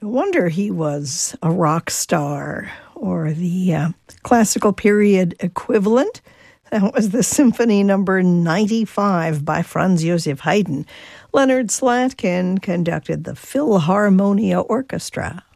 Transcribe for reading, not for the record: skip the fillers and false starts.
No wonder he was a rock star, or the classical period equivalent. That was the Symphony Number 95 by Franz Joseph Haydn. Leonard Slatkin conducted the Philharmonia Orchestra.